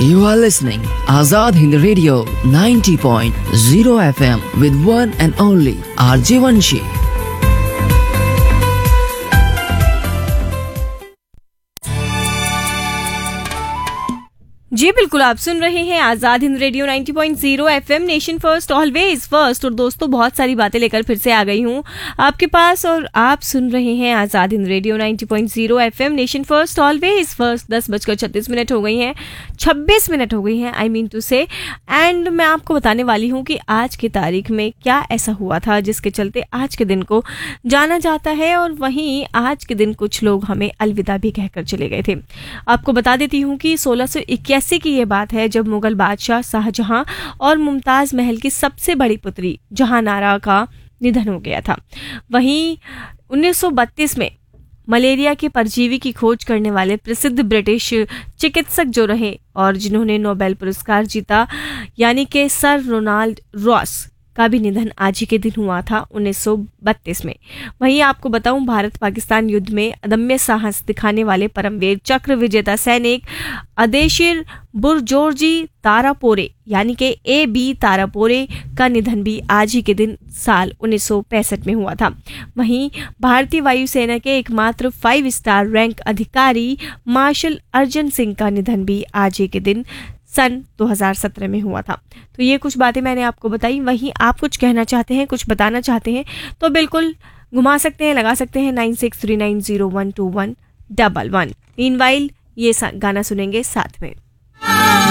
You are listening Azad Hind Radio 90.0 FM with one and only RJ Vanshi. जी बिल्कुल, आप सुन रहे हैं Azad Hind radio 90.0 FM, nation first always first. और दोस्तों, बहुत सारी बातें लेकर फिर से आ गई हूँ आपके पास और आप सुन रहे हैं Azad Hind radio 90.0 FM, nation first always first. 10:36 हो गई हैं, 26 मिनट हो गई हैं, आई मीन टू से। एंड मैं आपको बताने वाली हूँ कि आज की तारीख में क्या ऐसा हुआ था जिसके चलते आज के दिन को जाना जाता है, और वहीं आज के दिन कुछ लोग हमें अलविदा भी कहकर चले गए थे। आपको बता देती हूँ कि 1681 की ये बात है जब मुगल बादशाह शाहजहां और मुमताज महल की सबसे बड़ी पुत्री जहानारा का निधन हो गया था। वहीं 1932 में मलेरिया के परजीवी की खोज करने वाले प्रसिद्ध ब्रिटिश चिकित्सक जो रहे और जिन्होंने नोबेल पुरस्कार जीता, यानी कि सर रोनाल्ड रॉस का भी निधन आज ही के दिन हुआ था 1932 में। वहीं आपको बताऊं, भारत पाकिस्तान युद्ध में अदम्य साहस दिखाने वाले परमवीर चक्र विजेता सैनिक अदेशिर बुरजोर्जी तारापोरे यानी कि AB तारापोरे का निधन भी आज ही के दिन साल 1965 में हुआ था। वहीं भारतीय वायुसेना के एकमात्र 5 स्टार रैंक अधिकारी मार्शल अर्जन सिंह का निधन भी आज ही के दिन सन 2017 में हुआ था। तो ये कुछ बातें मैंने आपको बताई। वहीं आप कुछ कहना चाहते हैं, कुछ बताना चाहते हैं तो बिल्कुल घुमा सकते हैं, लगा सकते हैं 9639012111। मीनवाइल ये गाना सुनेंगे साथ में।